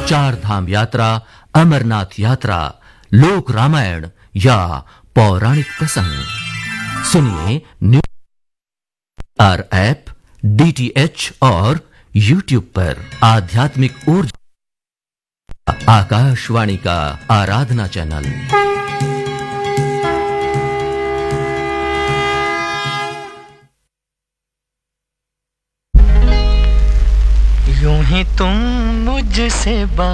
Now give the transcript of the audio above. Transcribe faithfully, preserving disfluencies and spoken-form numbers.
चार धाम यात्रा, अमरनाथ यात्रा, लोक रामायण या पौराणिक प्रसंग सुनिए न्यूज आर ऐप, डीटीएच और यूट्यूब पर। आध्यात्मिक ऊर्जा, आकाशवाणी का आराधना चैनल। यूं ही तुम मुझसे बात